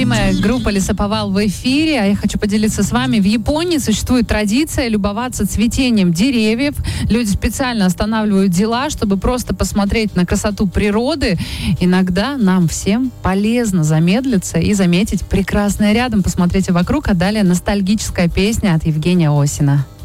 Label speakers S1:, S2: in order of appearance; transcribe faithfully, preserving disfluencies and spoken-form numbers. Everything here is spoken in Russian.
S1: любимая группа «Лесоповал» в эфире. А я хочу поделиться с вами. В Японии существует традиция любоваться цветением деревьев. Люди специально останавливают дела, чтобы просто посмотреть на красоту природы. Иногда нам всем полезно замедлиться и заметить прекрасное рядом. Посмотрите вокруг, а далее ностальгическая песня от Евгения Осина.